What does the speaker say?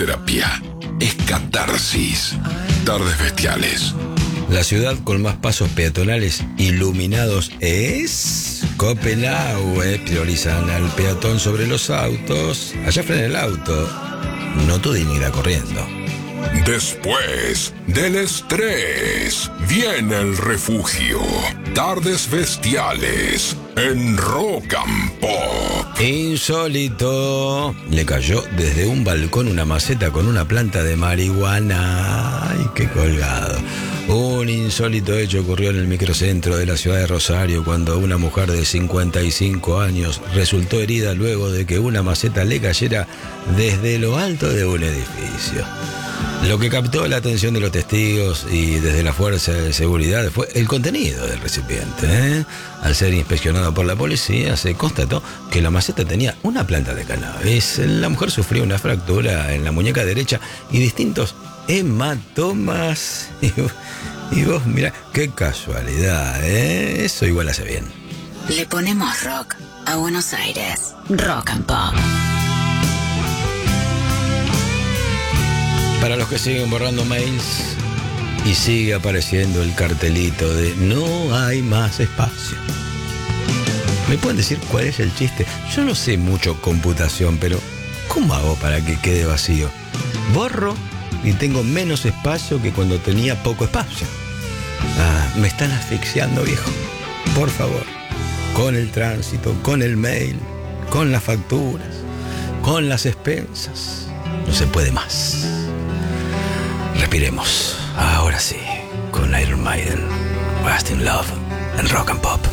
terapia, es catarsis. Tardes Bestiales. La ciudad con más pasos peatonales iluminados es Copenhague. Priorizan al peatón sobre los autos. Allá frena el auto. No tu dignidad corriendo. Después del estrés, viene el refugio. Tardes Bestiales en Rock and Pop. Insólito. Le cayó desde un balcón una maceta con una planta de marihuana. Ay, qué colgado. Un insólito hecho ocurrió en el microcentro de la ciudad de Rosario cuando una mujer de 55 años resultó herida luego de que una maceta le cayera desde lo alto de un edificio. Lo que captó la atención de los testigos y desde la fuerza de seguridad fue el contenido del recipiente. Al ser inspeccionado por la policía, se constató que la maceta tenía una planta de cannabis. La mujer sufrió una fractura en la muñeca derecha y distintos hematomas. Y vos, mirá, qué casualidad, ¿eh? Eso igual hace bien. Le ponemos rock a Buenos Aires. Rock and Pop. Para los que siguen borrando mails y sigue apareciendo el cartelito de no hay más espacio. ¿Me pueden decir cuál es el chiste? Yo no sé mucho computación, pero ¿cómo hago para que quede vacío? Borro y tengo menos espacio que cuando tenía poco espacio. Me están asfixiando, viejo. Por favor, con el tránsito, con el mail, con las facturas, con las expensas. No se puede más. Respiremos, ahora sí, con Iron Maiden, Rust in Love, en Rock and Pop.